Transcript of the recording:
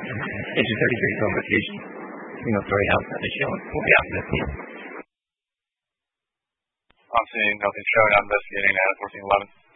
Engine 33 conversation. Throwing out the show. We'll be out in this case. I'm seeing nothing showing. I'm investigating at 1411.